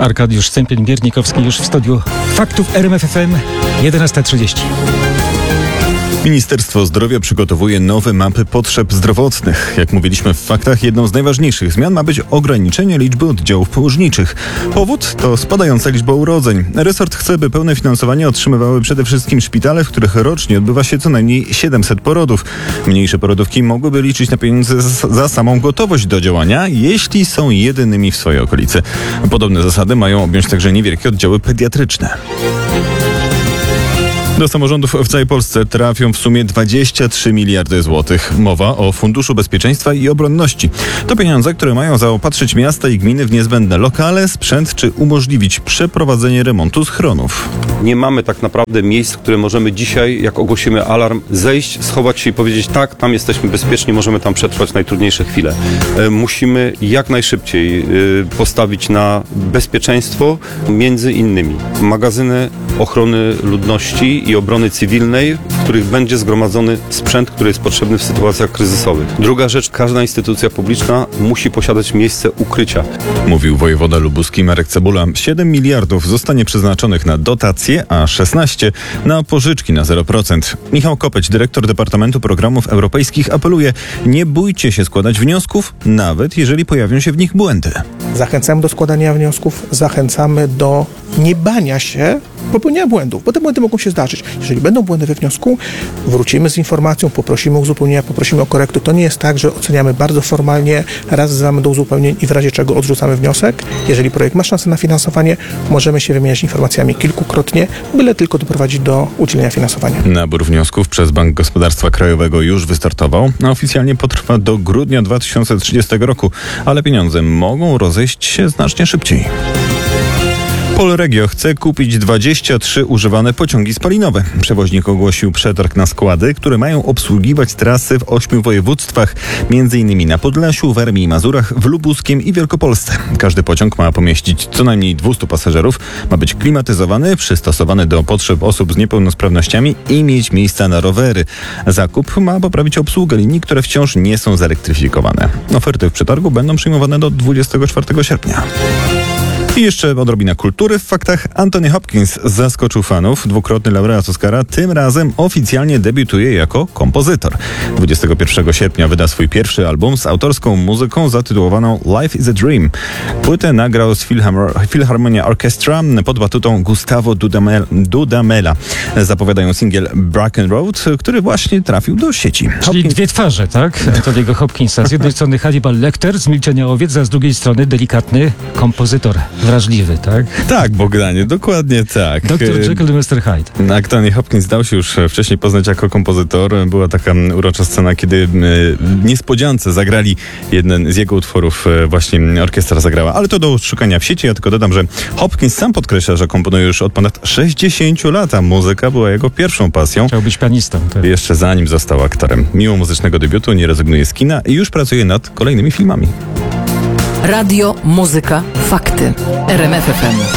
Arkadiusz Stępień-Biernikowski już w studiu Faktów RMF FM 11:30. Ministerstwo Zdrowia przygotowuje nowe mapy potrzeb zdrowotnych. Jak mówiliśmy w faktach, jedną z najważniejszych zmian ma być ograniczenie liczby oddziałów położniczych. Powód to spadająca liczba urodzeń. Resort chce, by pełne finansowanie otrzymywały przede wszystkim szpitale, w których rocznie odbywa się co najmniej 700 porodów. Mniejsze porodówki mogłyby liczyć na pieniądze za samą gotowość do działania, jeśli są jedynymi w swojej okolicy. Podobne zasady mają objąć także niewielkie oddziały pediatryczne. Do samorządów w całej Polsce trafią w sumie 23 miliardy złotych. Mowa o Funduszu Bezpieczeństwa i Obronności. To pieniądze, które mają zaopatrzyć miasta i gminy w niezbędne lokale, sprzęt czy umożliwić przeprowadzenie remontu schronów. Nie mamy tak naprawdę miejsc, w które możemy dzisiaj, jak ogłosimy alarm, zejść, schować się i powiedzieć tak, tam jesteśmy bezpieczni, możemy tam przetrwać najtrudniejsze chwile. Musimy jak najszybciej postawić na bezpieczeństwo, między innymi magazyny ochrony ludności i obrony cywilnej, w których będzie zgromadzony sprzęt, który jest potrzebny w sytuacjach kryzysowych. Druga rzecz, każda instytucja publiczna musi posiadać miejsce ukrycia. Mówił wojewoda lubuski Marek Cebula. 7 miliardów zostanie przeznaczonych na dotacje, a 16 na pożyczki na 0%. Michał Kopeć, dyrektor Departamentu Programów Europejskich, apeluje: nie bójcie się składać wniosków, nawet jeżeli pojawią się w nich błędy. Zachęcamy do składania wniosków, zachęcamy do nie bania się popełniania błędów, bo te błędy mogą się zdarzyć. Jeżeli będą błędy we wniosku, wrócimy z informacją, poprosimy o uzupełnienia, poprosimy o korekty. To nie jest tak, że oceniamy bardzo formalnie, raz zdamy do uzupełnień i w razie czego odrzucamy wniosek. Jeżeli projekt ma szansę na finansowanie, możemy się wymieniać informacjami kilkukrotnie, byle tylko doprowadzić do udzielenia finansowania. Nabór wniosków przez Bank Gospodarstwa Krajowego już wystartował, a oficjalnie potrwa do grudnia 2030 roku, ale pieniądze mogą rozejść się znacznie szybciej. Polregio chce kupić 23 używane pociągi spalinowe. Przewoźnik ogłosił przetarg na składy, które mają obsługiwać trasy w 8 województwach, m.in. na Podlasiu, Warmii i Mazurach, w Lubuskiem i Wielkopolsce. Każdy pociąg ma pomieścić co najmniej 200 pasażerów, ma być klimatyzowany, przystosowany do potrzeb osób z niepełnosprawnościami i mieć miejsca na rowery. Zakup ma poprawić obsługę linii, które wciąż nie są zelektryfikowane. Oferty w przetargu będą przyjmowane do 24 sierpnia. I jeszcze odrobina kultury w faktach. Anthony Hopkins zaskoczył fanów. Dwukrotny laureat Oscara tym razem oficjalnie debiutuje jako kompozytor. 21 sierpnia wyda swój pierwszy album z autorską muzyką zatytułowaną Life is a Dream. Płytę nagrał z Philharmonia Orchestra pod batutą Gustavo Dudamela. Zapowiadają singiel Bracken Road, który właśnie trafił do sieci. Czyli dwie twarze, tak? Antoniego Hopkinsa. Z jednej strony Hannibal Lecter z Milczenia owiec, a z drugiej strony delikatny kompozytor. Wrażliwy, tak? Tak, Bogdanie, dokładnie tak. Dr. Jekyll i Mr. Hyde. Anthony Hopkins dał się już wcześniej poznać jako kompozytor. Była taka urocza scena, kiedy niespodziance zagrali jeden z jego utworów, właśnie orkiestra zagrała. Ale to do szukania w sieci. Ja tylko dodam, że Hopkins sam podkreśla, że komponuje już od ponad 60 lat, a muzyka była jego pierwszą pasją. Chciał być pianistą. Tak. Jeszcze zanim został aktorem. Mimo muzycznego debiutu nie rezygnuje z kina i już pracuje nad kolejnymi filmami. Radio, muzyka, fakty. RMF FM.